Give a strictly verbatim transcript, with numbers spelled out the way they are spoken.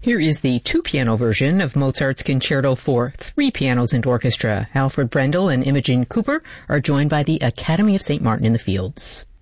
Here is the two-piano version of Mozart's Concerto for three pianos and orchestra. Alfred Brendel and Imogen Cooper are joined by the Academy of Saint Martin in the Fields.